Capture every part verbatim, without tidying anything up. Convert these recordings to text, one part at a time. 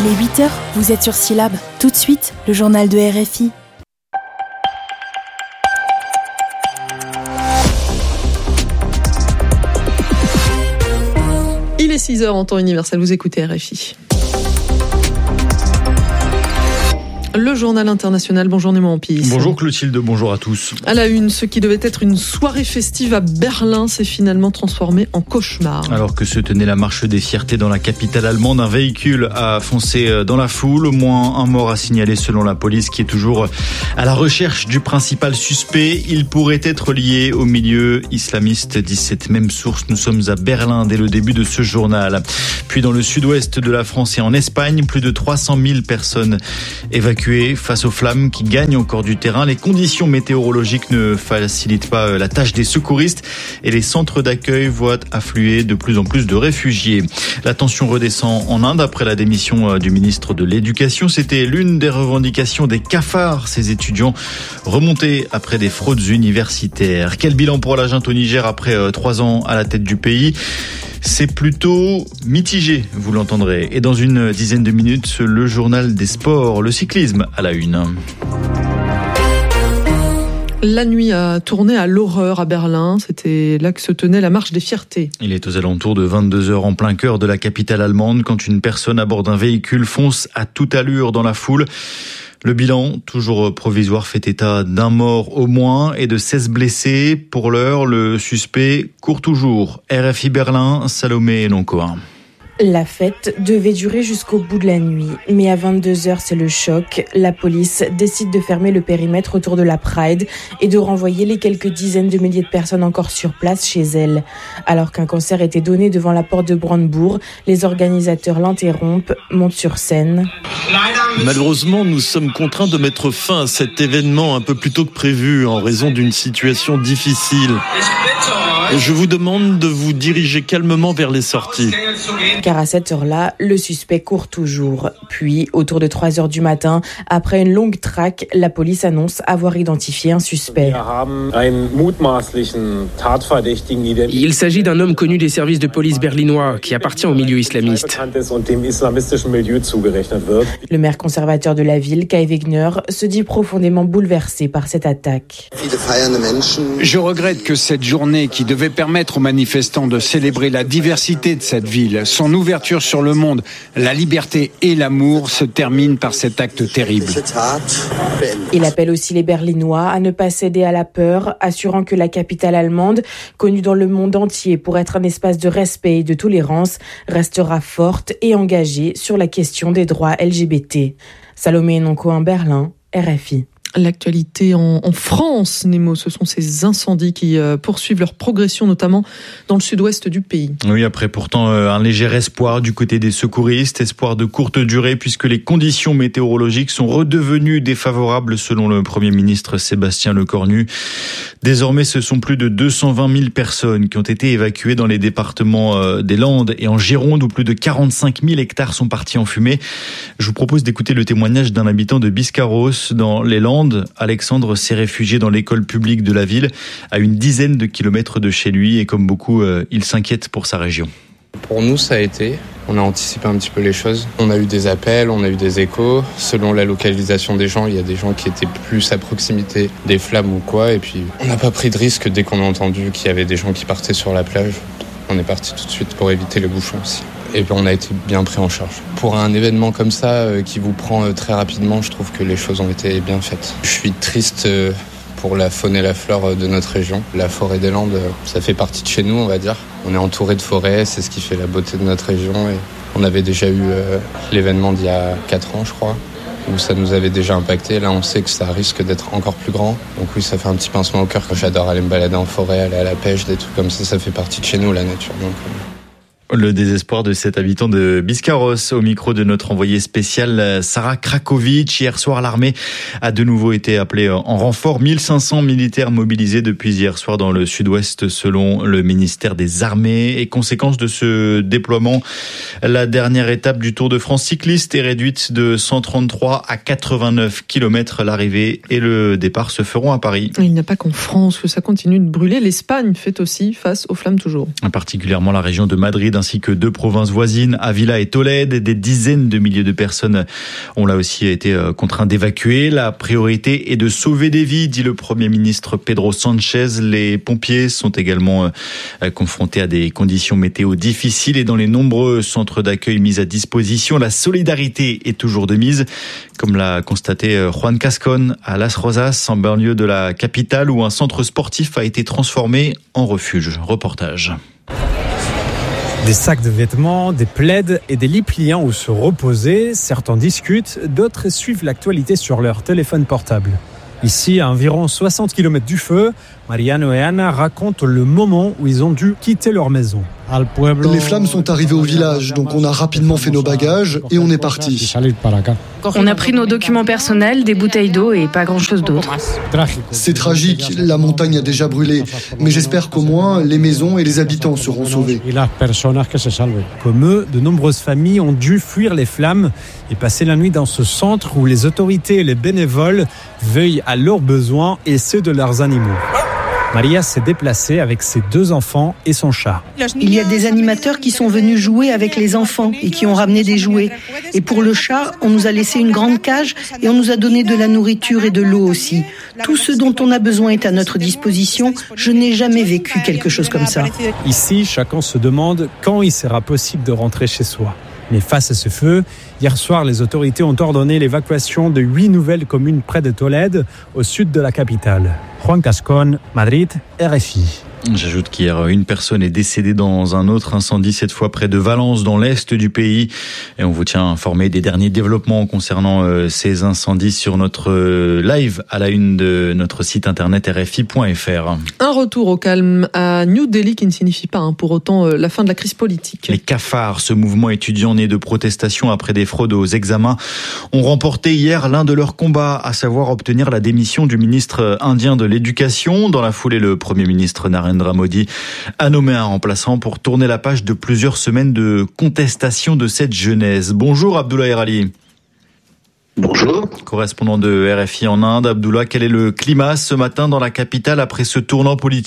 Il est huit heures, vous êtes sur Syllab. Tout de suite, le journal de R F I. Il est six heures en temps universel, vous écoutez R F I. Le journal international, bonjour Némo Ampis. Bonjour Clotilde, bonjour à tous. À la une, ce qui devait être une soirée festive à Berlin s'est finalement transformé en cauchemar. Alors que se tenait la marche des fiertés dans la capitale allemande, un véhicule a foncé dans la foule. Au moins un mort à signaler selon la police qui est toujours à la recherche du principal suspect. Il pourrait être lié au milieu islamiste, dit cette même source. Nous sommes à Berlin dès le début de ce journal. Puis dans le sud-ouest de la France et en Espagne, plus de trois cent mille personnes évacuées face aux flammes qui gagnent encore du terrain. Les conditions météorologiques ne facilitent pas la tâche des secouristes et les centres d'accueil voient affluer de plus en plus de réfugiés. La tension redescend en Inde après la démission du ministre de l'Éducation. C'était l'une des revendications des cafards, ces étudiants remontés après des fraudes universitaires. Quel bilan pour la junte au Niger après trois ans à la tête du pays ? C'est plutôt mitigé, vous l'entendrez. Et dans une dizaine de minutes, le journal des sports, le cyclisme à la une. La nuit a tourné à l'horreur à Berlin. C'était là que se tenait la marche des fiertés. Il est aux alentours de vingt-deux heures en plein cœur de la capitale allemande quand une personne à bord d'un véhicule fonce à toute allure dans la foule. Le bilan, toujours provisoire, fait état d'un mort au moins et de seize blessés. Pour l'heure, le suspect court toujours. R F I Berlin, Salomé Loncoin. La fête devait durer jusqu'au bout de la nuit, mais à vingt-deux heures, c'est le choc. La police décide de fermer le périmètre autour de la Pride et de renvoyer les quelques dizaines de milliers de personnes encore sur place chez elle. Alors qu'un concert était donné devant la porte de Brandebourg, les organisateurs l'interrompent, montent sur scène. Malheureusement, nous sommes contraints de mettre fin à cet événement un peu plus tôt que prévu en raison d'une situation difficile. Je vous demande de vous diriger calmement vers les sorties. Car à cette heure-là, le suspect court toujours. Puis, autour de trois heures du matin, après une longue traque, la police annonce avoir identifié un suspect. Il s'agit d'un homme connu des services de police berlinois qui appartient au milieu islamiste. Le maire conservateur de la ville, Kai Wegner, se dit profondément bouleversé par cette attaque. Je regrette que cette journée qui devait permettre aux manifestants de célébrer la diversité de cette ville, son ouverture sur le monde, la liberté et l'amour se termine par cet acte terrible. Il appelle aussi les Berlinois à ne pas céder à la peur, assurant que la capitale allemande, connue dans le monde entier pour être un espace de respect et de tolérance, restera forte et engagée sur la question des droits L G B T. Salomé Noncoin, Berlin, R F I. L'actualité en, en France, Nemo, ce sont ces incendies qui euh, poursuivent leur progression, notamment dans le sud-ouest du pays. Oui, après pourtant euh, un léger espoir du côté des secouristes, espoir de courte durée puisque les conditions météorologiques sont redevenues défavorables selon le Premier ministre Sébastien Lecornu. Désormais, ce sont plus de deux cent vingt mille personnes qui ont été évacuées dans les départements euh, des Landes et en Gironde où plus de quarante-cinq mille hectares sont partis en fumée. Je vous propose d'écouter le témoignage d'un habitant de Biscarrosse dans les Landes. Alexandre s'est réfugié dans l'école publique de la ville, à une dizaine de kilomètres de chez lui, et comme beaucoup, euh, il s'inquiète pour sa région. Pour nous, ça a été. On a anticipé un petit peu les choses. On a eu des appels, on a eu des échos. Selon la localisation des gens, il y a des gens qui étaient plus à proximité des flammes ou quoi. Et puis, on n'a pas pris de risque dès qu'on a entendu qu'il y avait des gens qui partaient sur la plage. On est parti tout de suite pour éviter les bouchons aussi. Et puis on a été bien pris en charge. Pour un événement comme ça, euh, qui vous prend euh, très rapidement, je trouve que les choses ont été bien faites. Je suis triste euh, pour la faune et la flore euh, de notre région. La forêt des Landes, euh, ça fait partie de chez nous, on va dire. On est entouré de forêts, c'est ce qui fait la beauté de notre région. Et on avait déjà eu euh, l'événement d'il y a quatre ans, je crois, où ça nous avait déjà impacté. Là, on sait que ça risque d'être encore plus grand. Donc oui, ça fait un petit pincement au cœur. J'adore aller me balader en forêt, aller à la pêche, des trucs comme ça. Ça fait partie de chez nous, la nature. Donc, euh... Le désespoir de cet habitant de Biscarrosse au micro de notre envoyée spéciale Sarah Krakovic. Hier soir, l'armée a de nouveau été appelée en renfort. mille cinq cents militaires mobilisés depuis hier soir dans le sud-ouest selon le ministère des Armées. Et conséquence de ce déploiement, la dernière étape du Tour de France cycliste est réduite de cent trente-trois à quatre-vingt-neuf kilomètres. L'arrivée et le départ se feront à Paris. Il n'y a pas qu'en France que ça continue de brûler. L'Espagne fait aussi face aux flammes toujours. Particulièrement la région de Madrid ainsi que deux provinces voisines, Avila et Tolède. Des dizaines de milliers de personnes ont là aussi été contraintes d'évacuer. La priorité est de sauver des vies, dit le Premier ministre Pedro Sanchez. Les pompiers sont également confrontés à des conditions météo difficiles et dans les nombreux centres d'accueil mis à disposition, la solidarité est toujours de mise, comme l'a constaté Juan Cascon à Las Rosas, en banlieue de la capitale, où un centre sportif a été transformé en refuge. Reportage. Des sacs de vêtements, des plaids et des lits pliants où se reposer. Certains discutent, d'autres suivent l'actualité sur leur téléphone portable. Ici, à environ soixante kilomètres du feu, Mariano et Anna racontent le moment où ils ont dû quitter leur maison. Les flammes sont arrivées au village, donc on a rapidement fait nos bagages et on est parti. On a pris nos documents personnels, des bouteilles d'eau et pas grand-chose d'autre. C'est tragique, la montagne a déjà brûlé, mais j'espère qu'au moins les maisons et les habitants seront sauvés. Comme eux, de nombreuses familles ont dû fuir les flammes et passer la nuit dans ce centre où les autorités et les bénévoles veillent à leurs besoins et ceux de leurs animaux. Maria s'est déplacée avec ses deux enfants et son chat. Il y a des animateurs qui sont venus jouer avec les enfants et qui ont ramené des jouets. Et pour le chat, on nous a laissé une grande cage et on nous a donné de la nourriture et de l'eau aussi. Tout ce dont on a besoin est à notre disposition. Je n'ai jamais vécu quelque chose comme ça. Ici, chacun se demande quand il sera possible de rentrer chez soi. Mais face à ce feu, hier soir, les autorités ont ordonné l'évacuation de huit nouvelles communes près de Tolède, au sud de la capitale. Juan Cascon, Madrid, R F I. J'ajoute qu'hier, une personne est décédée dans un autre incendie, cette fois près de Valence, dans l'est du pays. Et on vous tient informé des derniers développements concernant euh, ces incendies sur notre euh, live à la une de notre site internet R F I point F R. Un retour au calme à New Delhi qui ne signifie pas hein, pour autant euh, la fin de la crise politique. Les cafards, ce mouvement étudiant né de protestations après des fraudes aux examens, ont remporté hier l'un de leurs combats, à savoir obtenir la démission du ministre indien de l'Éducation. Dans la foulée, le Premier ministre Narendra Modi a nommé un remplaçant pour tourner la page de plusieurs semaines de contestation de cette jeunesse. Bonjour Abdullah Erali. Bonjour. Correspondant de R F I en Inde. Abdullah, quel est le climat ce matin dans la capitale après ce tournant politique ?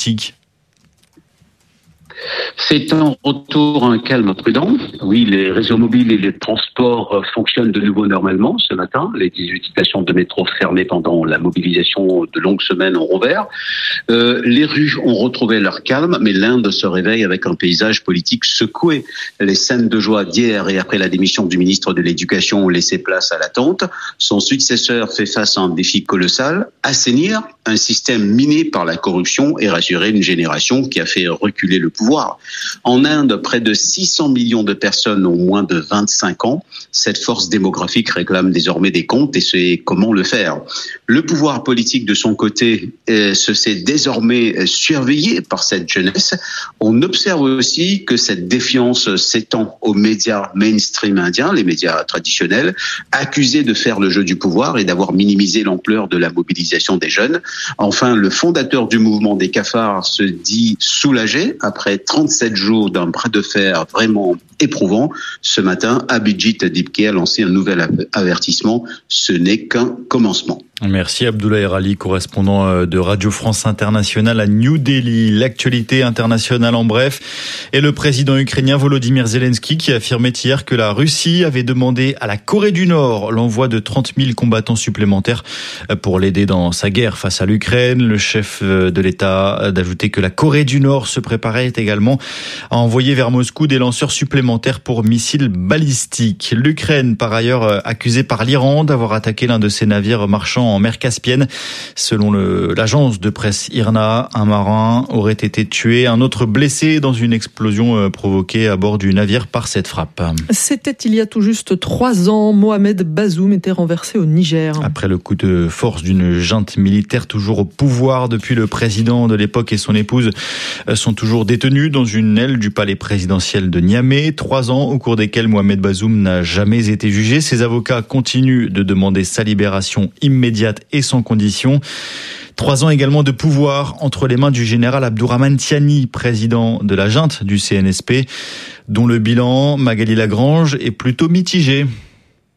C'est un retour à un calme prudent. Oui, les réseaux mobiles et les transports fonctionnent de nouveau normalement ce matin. Les dix-huit stations de métro fermées pendant la mobilisation de longues semaines ont rouvert. Euh, les rues ont retrouvé leur calme, mais l'Inde se réveille avec un paysage politique secoué. Les scènes de joie d'hier et après la démission du ministre de l'Éducation ont laissé place à l'attente. Son successeur fait face à un défi colossal, assainir un système miné par la corruption et rassurer une génération qui a fait reculer le pouvoir. En Inde, près de six cents millions de personnes ont moins de vingt-cinq ans. Cette force démographique réclame désormais des comptes et c'est comment le faire. Le pouvoir politique, de son côté, euh, se sait désormais surveillé par cette jeunesse. On observe aussi que cette défiance s'étend aux médias mainstream indiens, les médias traditionnels, accusés de faire le jeu du pouvoir et d'avoir minimisé l'ampleur de la mobilisation des jeunes. Enfin, le fondateur du mouvement des cafards se dit soulagé après trente-sept jours d'un bras de fer vraiment éprouvant. Ce matin, Abhijit Dipke a lancé un nouvel avertissement. Ce n'est qu'un commencement. Merci Abdullah Erali, correspondant de Radio France Internationale à New Delhi. L'actualité internationale en bref. Et le président ukrainien Volodymyr Zelensky qui affirmait hier que la Russie avait demandé à la Corée du Nord l'envoi de trente mille combattants supplémentaires pour l'aider dans sa guerre face à l'Ukraine. Le chef de l'État d'ajouter que la Corée du Nord se préparait également à envoyer vers Moscou des lanceurs supplémentaires pour missiles balistiques. L'Ukraine, par ailleurs, accusée par l'Iran d'avoir attaqué l'un de ses navires marchands en mer Caspienne. Selon le, l'agence de presse I R N A, un marin aurait été tué, un autre blessé dans une explosion provoquée à bord du navire par cette frappe. C'était il y a tout juste trois ans. Mohamed Bazoum était renversé au Niger. Après le coup de force d'une junte militaire toujours au pouvoir depuis, le président de l'époque et son épouse sont toujours détenus dans une aile du palais présidentiel de Niamey. Trois ans au cours desquels Mohamed Bazoum n'a jamais été jugé. Ses avocats continuent de demander sa libération immédiate et sans condition. Trois ans également de pouvoir entre les mains du général Abdourahmane Tiani, président de la junte du C N S P, dont le bilan, Magali Lagrange, est plutôt mitigé.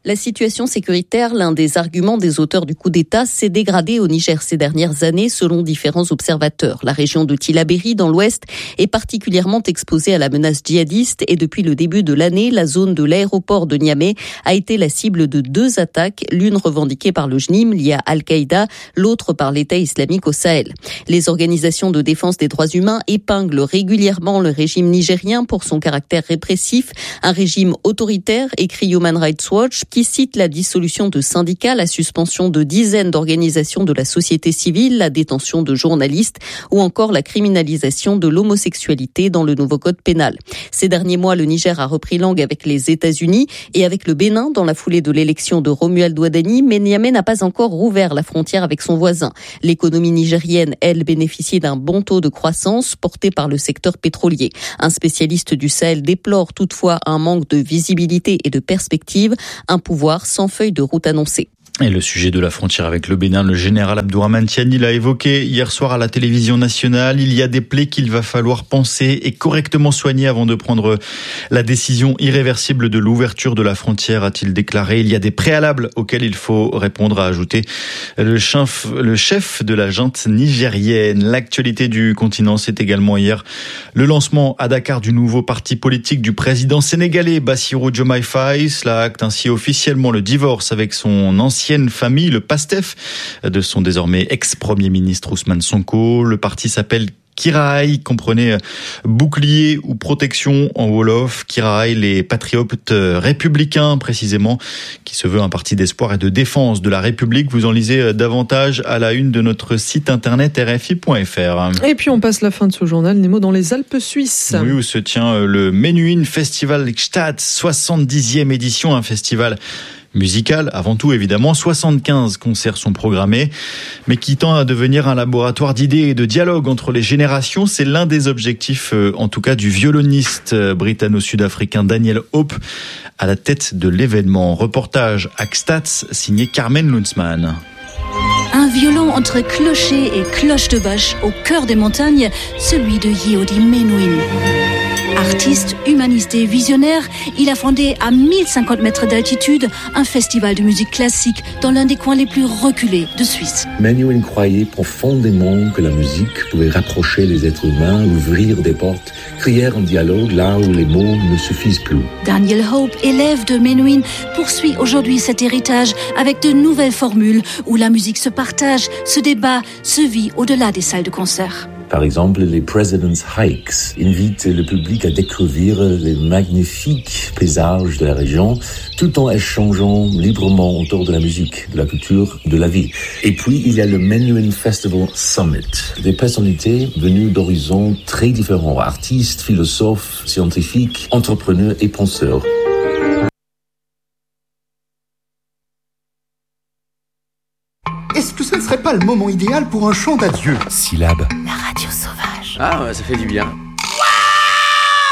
La situation sécuritaire, l'un des arguments des auteurs du coup d'État, s'est dégradée au Niger ces dernières années selon différents observateurs. La région de Tillabéri, dans l'ouest, est particulièrement exposée à la menace djihadiste et depuis le début de l'année, la zone de l'aéroport de Niamey a été la cible de deux attaques, l'une revendiquée par le J N I M liée à Al-Qaïda, l'autre par l'État islamique au Sahel. Les organisations de défense des droits humains épinglent régulièrement le régime nigérien pour son caractère répressif, un régime autoritaire, écrit Human Rights Watch, qui cite la dissolution de syndicats, la suspension de dizaines d'organisations de la société civile, la détention de journalistes ou encore la criminalisation de l'homosexualité dans le nouveau code pénal. Ces derniers mois, le Niger a repris langue avec les États-Unis et avec le Bénin dans la foulée de l'élection de Romuald Ouadani, mais Niamey n'a pas encore rouvert la frontière avec son voisin. L'économie nigérienne, elle, bénéficie d'un bon taux de croissance porté par le secteur pétrolier. Un spécialiste du Sahel déplore toutefois un manque de visibilité et de perspective, un pouvoir sans feuille de route annoncée. Et le sujet de la frontière avec le Bénin, le général Abdourahmane Tiani l'a évoqué hier soir à la télévision nationale. Il y a des plaies qu'il va falloir penser et correctement soigner avant de prendre la décision irréversible de l'ouverture de la frontière, a-t-il déclaré. Il y a des préalables auxquels il faut répondre, a ajouté le chef, le chef de la junte nigérienne. L'actualité du continent, c'est également hier le lancement à Dakar du nouveau parti politique du président sénégalais Bassirou Diomaye Faye. Cela acte ainsi officiellement le divorce avec son ancien famille, le PASTEF, de son désormais ex-premier ministre Ousmane Sonko. Le parti s'appelle Kiraay, comprenez bouclier ou protection en Wolof. Kiraay, les patriotes républicains précisément, qui se veut un parti d'espoir et de défense de la République. Vous en lisez davantage à la une de notre site internet R F I point F R. Et puis on passe la fin de ce journal, Nemo, dans les Alpes suisses. Oui, où se tient le Menuhin Festival Gstaad, soixante-dixième édition, un festival musical, avant tout évidemment, soixante-quinze concerts sont programmés, mais qui tend à devenir un laboratoire d'idées et de dialogue entre les générations. C'est l'un des objectifs, en tout cas, du violoniste britanno-sud-africain Daniel Hope, à la tête de l'événement. Reportage à Gstaad, signé Carmen Lunzmann. Un violon entre clocher et cloche de vache au cœur des montagnes, celui de Yehudi Menuhin. Artiste, humaniste et visionnaire, il a fondé à mille cinquante mètres d'altitude un festival de musique classique dans l'un des coins les plus reculés de Suisse. Menuhin croyait profondément que la musique pouvait rapprocher les êtres humains, ouvrir des portes, créer un dialogue là où les mots ne suffisent plus. Daniel Hope, élève de Menuhin, poursuit aujourd'hui cet héritage avec de nouvelles formules où la musique se partage, se débat, se vit au-delà des salles de concert. Par exemple, les President's Hikes invitent le public à découvrir les magnifiques paysages de la région, tout en échangeant librement autour de la musique, de la culture, de la vie. Et puis, il y a le Menuhin Festival Summit. Des personnalités venues d'horizons très différents, artistes, philosophes, scientifiques, entrepreneurs et penseurs. Est-ce que ce ne serait pas le moment idéal pour un chant d'adieu ? Syllabe. La radio sauvage. Ah, ça fait du bien.